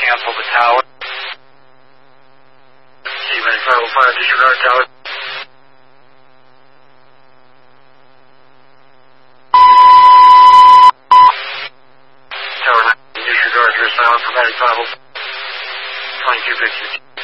cancel the tower. Seaman 505, disregard tower. Tower 9, disregard your silent, providing 505, 2250.